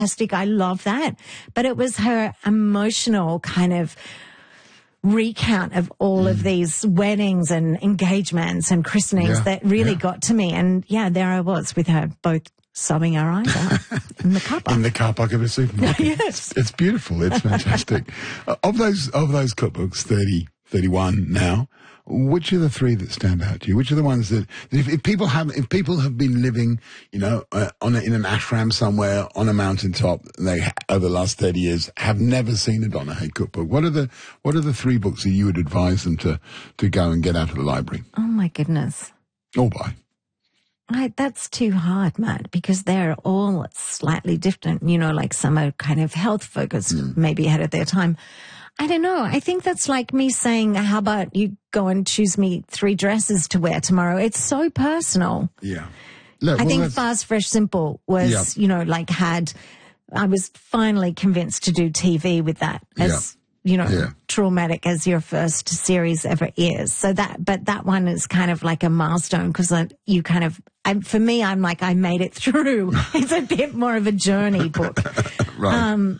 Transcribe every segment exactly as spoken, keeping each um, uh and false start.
fantastic. I love that. But it was her emotional kind of recount of all mm. of these weddings and engagements and christenings yeah, that really yeah. got to me. And yeah, there I was with her both sobbing our eyes out in the car park. In the car park of a supermarket. Yes. It's beautiful. It's fantastic. uh, of those, of those cookbooks, thirty, thirty-one now, which are the three that stand out to you? Which are the ones that, if, if people have, if people have been living, you know, uh, on a, in an ashram somewhere on a mountaintop, they over the last thirty years have never seen a Donna Hay cookbook. What are the, what are the three books that you would advise them to, to go and get out of the library? Oh my goodness. Or buy? I, that's too hard, Matt, because they're all slightly different. You know, like some are kind of health focused, mm. maybe ahead of their time. I don't know. I think that's like me saying, how about you go and choose me three dresses to wear tomorrow? It's so personal. Yeah. Look, I well, think Fast, Fresh, Simple was, yeah. you know, like had, I was finally convinced to do T V with that as, yeah. you know, yeah. traumatic as your first series ever is. So that, but that one is kind of like a milestone because you kind of, I, for me, I'm like, I made it through. It's a bit more of a journey book. Right. Um,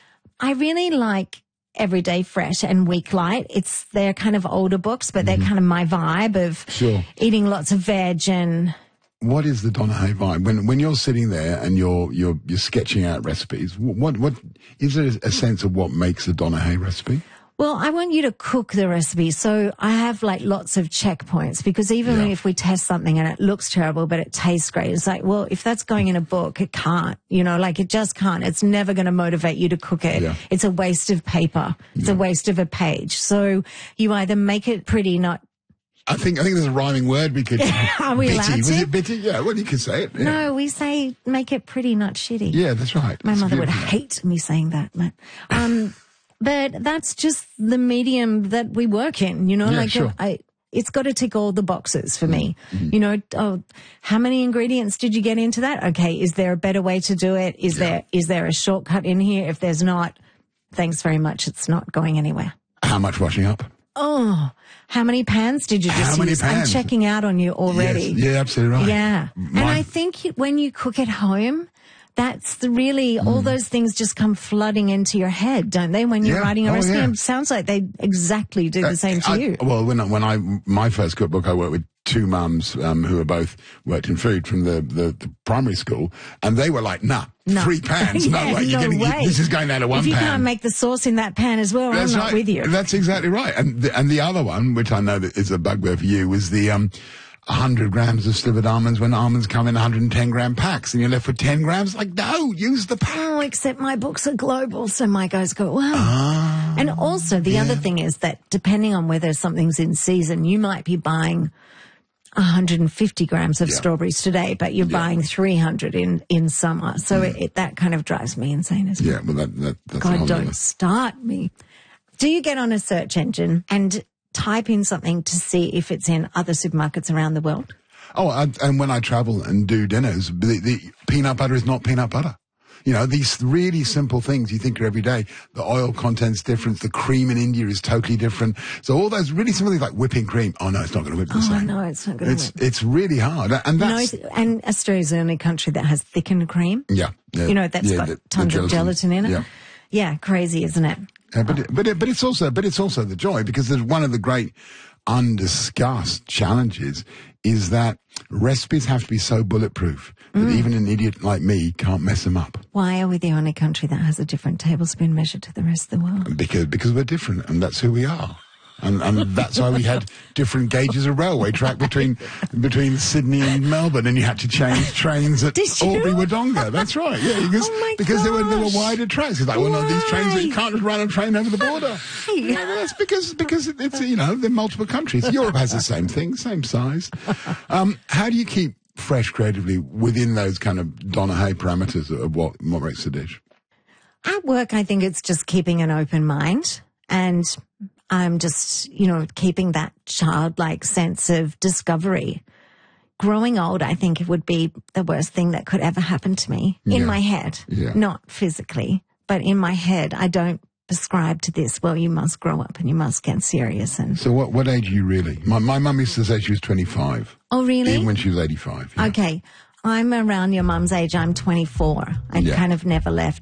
I really like Everyday Fresh and Weeklight. It's, they're kind of older books, but they're mm-hmm. kind of my vibe of sure. eating lots of veg and... What is the Donna Hay vibe? When when you're sitting there and you're you're you're sketching out recipes, what what is there a sense of what makes a Donna Hay recipe? Well, I want you to cook the recipe. So I have like lots of checkpoints because even yeah. if we test something and it looks terrible, but it tastes great, it's like, well, if that's going in a book, it can't, you know, like it just can't. It's never going to motivate you to cook it. Yeah. It's a waste of paper. It's yeah. a waste of a page. So you either make it pretty, not... I think I think there's a rhyming word we could... Are we bitty. allowed to? Was it bitty? Yeah, well, you could say it. Yeah. No, we say make it pretty, not shitty. Yeah, that's right. My that's mother would beautiful. hate me saying that, Matt. Um... But that's just the medium that we work in, you know, yeah, like sure. I, it's got to tick all the boxes for me. Mm-hmm. You know, oh, how many ingredients did you get into that? Okay, is there a better way to do it? Is yeah. there is there a shortcut in here? If there's not, thanks very much. It's not going anywhere. How much washing up? Oh, how many pans did you just how many use? Pans? I'm checking out on you already. Yes. Yeah, absolutely right. Yeah. My... And I think when you cook at home, that's the really, all mm. those things just come flooding into your head, don't they? When you're yeah. writing a oh, recipe, yeah. it sounds like they exactly do uh, the same to I, you. Well, when, when I, my first cookbook, I worked with two mums um, who were both worked in food from the, the, the primary school, and they were like, nah, no. three pans, yeah, no way, you're no getting, way. You, this is going down to one pan. If you pan. can't make the sauce in that pan as well, That's I'm not right. with you. That's exactly right. And the, and the other one, which I know that is a bugbear for you, was the, um, one hundred grams of slivered almonds when almonds come in one hundred ten gram packs and you're left with ten grams. Like, no, use the pack. Oh, except my books are global, so my guys go, wow. Ah, and also the yeah. other thing is that depending on whether something's in season, you might be buying one hundred fifty grams of yeah. strawberries today, but you're yeah. buying three hundred in, in summer. So mm. it, it, that kind of drives me insane as well. Yeah, well, that, that, that's God, a whole don't other. start me. Do you get on a search engine and type in something to see if it's in other supermarkets around the world? Oh, I, and when I travel and do dinners, the, the peanut butter is not peanut butter. You know, these really simple things you think are every day. The oil content's different. The cream in India is totally different. So all those really simple things like whipping cream. Oh, no, it's not going to whip the oh, same. no, it's not going to whip. whip. It's really hard. And that's... No, and Australia's the only country that has thickened cream. Yeah. yeah you know, that's yeah, got the, tons the of gelatin in it. Yeah. Yeah, crazy, isn't it? Yeah, but, it, but, it, but it's also, but it's also the joy because there's one of the great undiscussed challenges is that recipes have to be so bulletproof that mm. even an idiot like me can't mess them up. Why are we the only country that has a different tablespoon measure to the rest of the world? Because because we're different, and that's who we are. And, and that's why we had different gauges of railway track between between Sydney and Melbourne, and you had to change trains at Albury Wodonga. That's right, yeah, because oh because there were there were wider tracks. It's like, well, no, these trains, you can't just run a train over the border. Yeah, that's because because it's you know they're multiple countries. Europe has the same thing, same size. Um, how do you keep fresh creatively within those kind of Donna Hay parameters of what what makes a dish? At work, I think it's just keeping an open mind and. I'm just, you know, keeping that childlike sense of discovery. Growing old, I think it would be the worst thing that could ever happen to me in yeah. my head, yeah. not physically, but in my head. I don't prescribe to this. Well, you must grow up and you must get serious. And so, what what age are you really? My my mum used to say she was twenty-five. Oh, really? Even when she was eighty-five. Yeah. Okay. I'm around your mum's age. I'm twenty-four. I Yeah. kind of never left